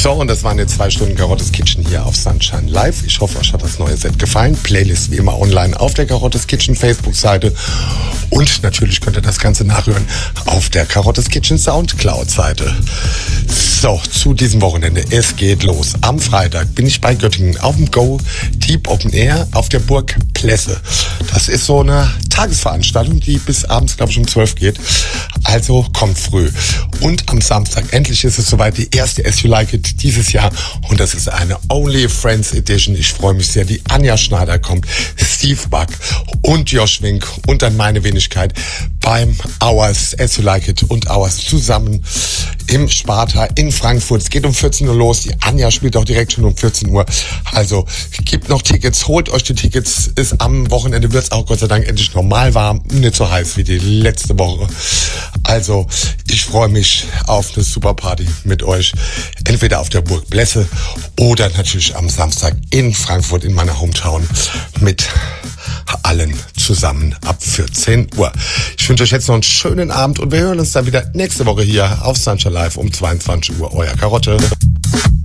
So, und das waren jetzt 2 Stunden Karottes Kitchen hier auf Sunshine Live. Ich hoffe, euch hat das neue Set gefallen. Playlist wie immer online auf der Karottes Kitchen Facebook-Seite. Und natürlich könnt ihr das Ganze nachhören auf der Karottes Kitchen Soundcloud-Seite. So, zu diesem Wochenende. Es geht los. Am Freitag bin ich bei Göttingen auf dem Go Deep Open Air auf der Burg Plesse. Das ist so eine Tagesveranstaltung, die bis abends, glaube ich, um 12 geht. Also kommt früh. Und am Samstag endlich ist es soweit, die erste As You Like It dieses Jahr. Und das ist eine Only Friends Edition. Ich freue mich sehr. Die Anja Schneider kommt, Steve Buck und Josh Wink und dann meine Wenigkeit beim Hours As You Like It und Hours zusammen im Sparta in Frankfurt. Es geht um 14 Uhr los. Die Anja spielt auch direkt schon um 14 Uhr. Also gibt noch Tickets. Holt euch die Tickets. Ist am Wochenende wird es auch Gott sei Dank endlich normal warm. Nicht so heiß wie die letzte Woche. Also ich freue mich auf eine super Party mit euch. Entweder auf der Burg Plesse oder natürlich am Samstag in Frankfurt in meiner Hometown mit allen zusammen ab 14 Uhr. Ich wünsche euch jetzt noch einen schönen Abend und wir hören uns dann wieder nächste Woche hier auf Sunshine Live um 22 Uhr. Euer Karotte.